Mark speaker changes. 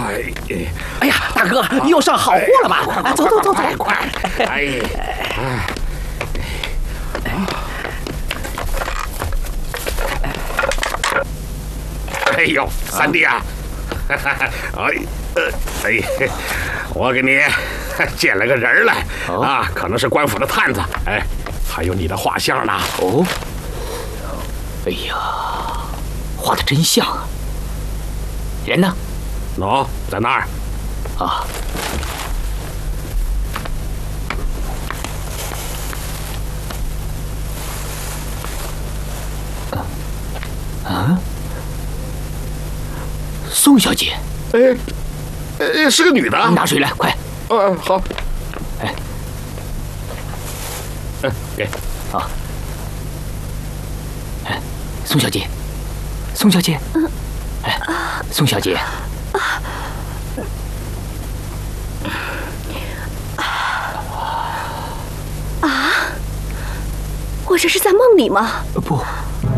Speaker 1: 哎呀，大哥，你又上好货了吧？走，
Speaker 2: 快！哎呦，三弟啊！我给你捡了个人来啊，可能是官府的探子。哎，还有你的画像呢。
Speaker 1: 哦，哎呀，画的真像啊！人呢？
Speaker 2: 喏，在那儿。
Speaker 1: 啊。宋小姐。
Speaker 2: 是个女的。
Speaker 1: 拿水来，快。
Speaker 2: 好。给。
Speaker 1: 啊。宋小姐，宋小姐。宋小姐。
Speaker 3: 我这是在梦里吗？
Speaker 1: 不，